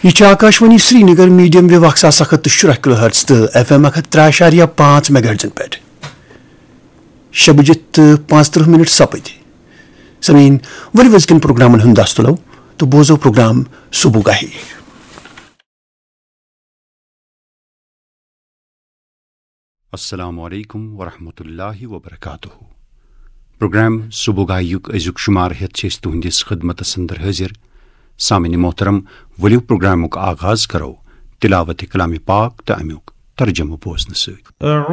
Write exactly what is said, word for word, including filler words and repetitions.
यह Akashvani Srinagar medium wave अक्स सखत शुरह kilo hertz तो F M अख त्रै शारिया पांच मेगाहर्ट्जन पे शे बजित पांच तरह मिनट सपद समीन वर वजकन प्रोग्रामन हूं दस तुलो तो बोजो प्रोग्राम सुबुगाही। अस्सलामु अलैकुम वरहमतुल्लाहि वबरकातुहू। प्रोग्राम सुबुगायुक अजुक शुमार हेत तुहंदिस खिदमत अंदर हाजिर। सामिन मोहतरम वलियो प्रोग्रामुक आगाज करो तिलावत कलाम पाक तो अमुक तर्जुमो बोजन सत।